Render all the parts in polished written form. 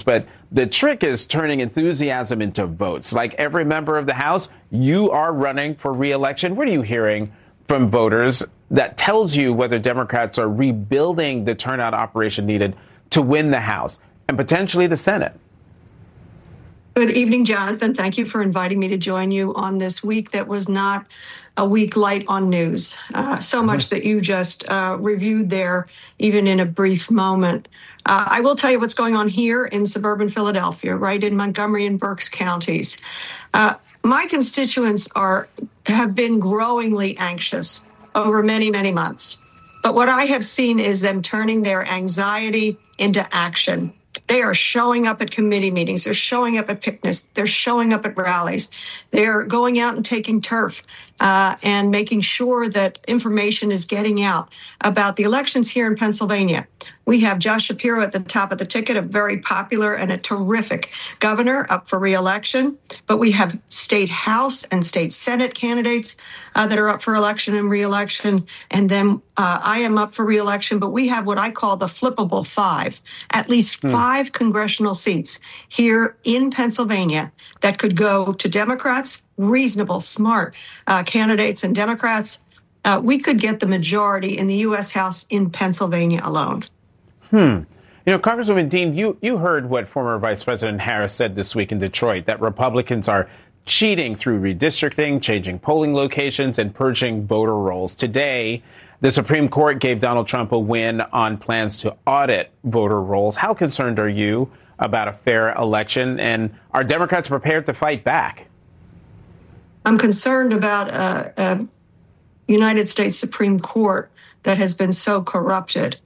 But the trick is turning enthusiasm into votes. Like every member of the House, you are running for re-election. What are you hearing from voters that tells you whether Democrats are rebuilding the turnout operation needed to win the House and potentially the Senate? Good evening, Jonathan. Thank you for inviting me to join you on this week that was not a week light on news. So much that you just reviewed there, even in a brief moment. I will tell you what's going on here in suburban Philadelphia, right in Montgomery and Berks counties. My constituents have been growingly anxious over many, many months. But what I have seen is them turning their anxiety into action. They are showing up at committee meetings. They're showing up at picnics. They're showing up at rallies. They're going out and taking turf and making sure that information is getting out about the elections here in Pennsylvania. We have Josh Shapiro at the top of the ticket, a very popular and a terrific governor up for re-election. But we have state House and state Senate candidates that are up for election and re-election. And then I am up for re-election, but we have what I call the flippable five, at least five congressional seats here in Pennsylvania that could go to Democrats, reasonable, smart candidates and Democrats. We could get the majority in the U.S. House in Pennsylvania alone. You know, Congresswoman Dean, you heard what former Vice President Harris said this week in Detroit, that Republicans are cheating through redistricting, changing polling locations, and purging voter rolls. Today, the Supreme Court gave Donald Trump a win on plans to audit voter rolls. How concerned are you about a fair election, and are Democrats prepared to fight back? I'm concerned about a United States Supreme Court that has been so corrupted.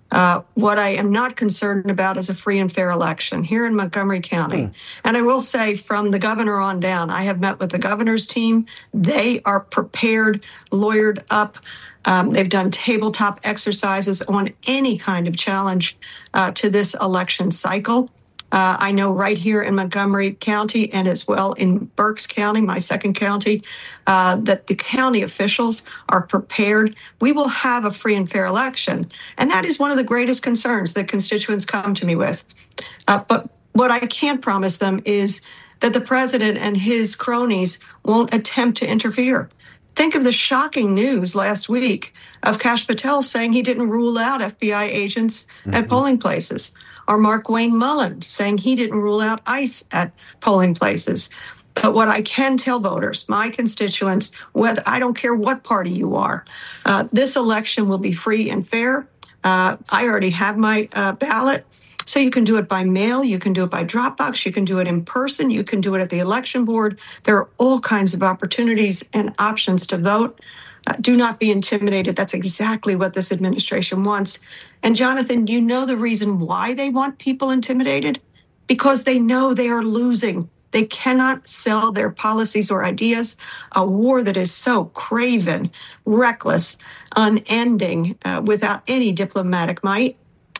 What I am not concerned about is a free and fair election here in Montgomery County. And I will say from the governor on down, I have met with the governor's team. They are prepared, lawyered up. They've done tabletop exercises on any kind of challenge to this election cycle. I know right here in Montgomery County and as well in Berks County, my second county, that the county officials are prepared. We will have a free and fair election. And that is one of the greatest concerns that constituents come to me with. But what I can't promise them is that the president and his cronies won't attempt to interfere. Think of the shocking news last week of Kash Patel saying he didn't rule out FBI agents at polling places, or Markwayne Mullin saying he didn't rule out ICE at polling places. But what I can tell voters, my constituents, whether I don't care what party you are, this election will be free and fair. I already have my ballot. So you can do it by mail, you can do it by Dropbox, you can do it in person, you can do it at the election board. There are all kinds of opportunities and options to vote. Do not be intimidated. That's exactly what this administration wants. And Jonathan, you know the reason why they want people intimidated? Because they know they are losing. They cannot sell their policies or ideas. A war that is so craven, reckless, unending, without any diplomatic might.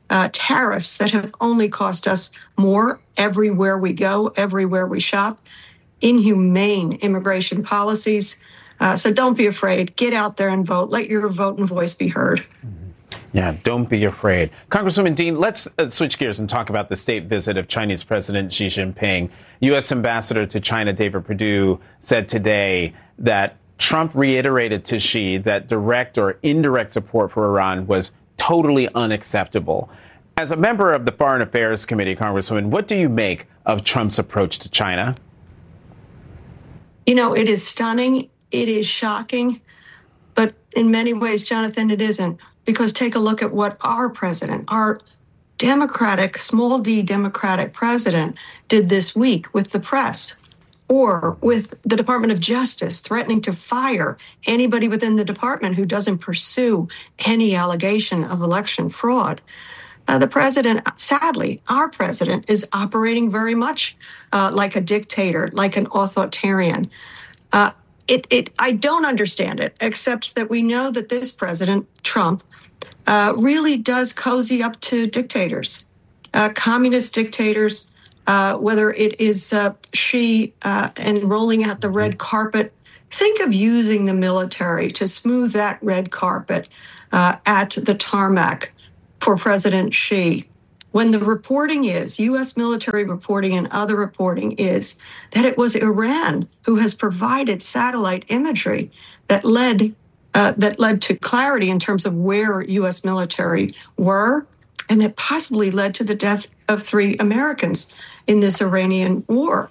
Tariffs that have only cost us more everywhere we go, everywhere we shop. Inhumane immigration policies. So don't be afraid. Get out there and vote. Let your vote and voice be heard. Yeah, don't be afraid. Congresswoman Dean, let's switch gears and talk about the state visit of Chinese President Xi Jinping. U.S. Ambassador to China David Perdue said today that Trump reiterated to Xi that direct or indirect support for Iran was totally unacceptable. As a member of the Foreign Affairs Committee, Congresswoman, what do you make of Trump's approach to China? You know, it is stunning. It is shocking. But in many ways, Jonathan, it isn't. Because take a look at what our president, our Democratic, small d Democratic president, did this week with the press, or with the Department of Justice threatening to fire anybody within the department who doesn't pursue any allegation of election fraud. The president, sadly, our president, is operating very much like a dictator, like an authoritarian. I don't understand it, except that we know that this president, Trump, really does cozy up to dictators, communist dictators, whether it is Xi and rolling out the red carpet. Think of using the military to smooth that red carpet at the tarmac for President Xi. when the reporting is, U.S. military reporting and other reporting is, that it was Iran who has provided satellite imagery that led to clarity in terms of where U.S. military were, and that possibly led to the death of 3 Americans in this Iranian war.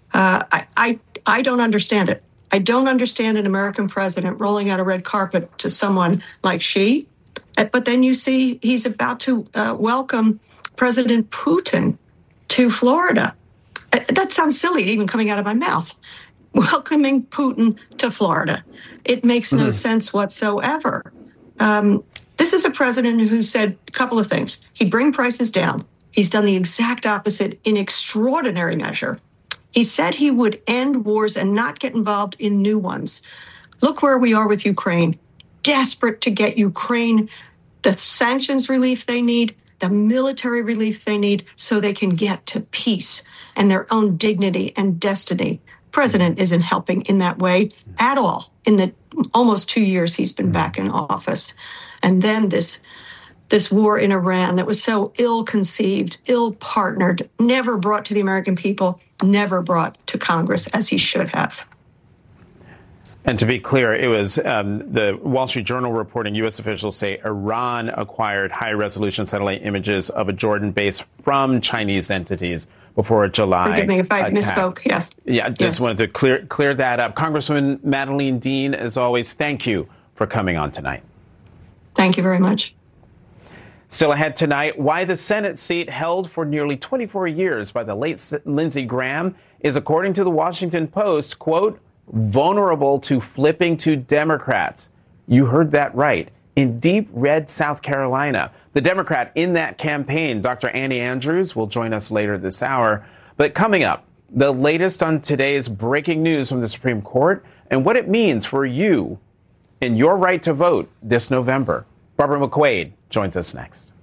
I don't understand it. I don't understand an American president rolling out a red carpet to someone like Xi. But then you see he's about to welcome President Putin to Florida. That sounds silly, even coming out of my mouth. Welcoming Putin to Florida. It makes no sense whatsoever. This is a president who said a couple of things. He'd bring prices down. He's done the exact opposite in extraordinary measure. He said he would end wars and not get involved in new ones. Look where we are with Ukraine. Desperate to get Ukraine the sanctions relief they need, the military relief they need, so they can get to peace and their own dignity and destiny. President isn't helping in that way at all in the almost 2 years he's been back in office. And then this war in Iran that was so ill-conceived, ill-partnered, never brought to the American people, never brought to Congress as he should have. And to be clear, it was the Wall Street Journal reporting U.S. officials say Iran acquired high-resolution satellite images of a Jordan base from Chinese entities before a July Forgive me if I attack. Misspoke, yes. Yeah, just wanted to clear that up. Congresswoman Madeleine Dean, as always, thank you for coming on tonight. Thank you very much. Still ahead tonight, why the Senate seat held for nearly 24 years by the late Lindsey Graham is, according to the Washington Post, quote, vulnerable to flipping to Democrats. You heard that right. In deep red South Carolina. The Democrat in that campaign, Dr. Annie Andrews, will join us later this hour. But coming up, the latest on today's breaking news from the Supreme Court and what it means for you and your right to vote this November. Barbara McQuaid joins us next.